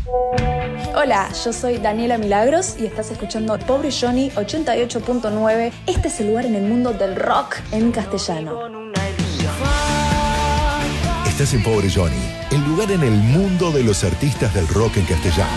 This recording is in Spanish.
Hola, yo soy Daniela Milagros y estás escuchando Pobre Johnny 88.9. Este es el lugar en el mundo del rock en castellano. Estás en Pobre Johnny, el lugar en el mundo de los artistas del rock en castellano.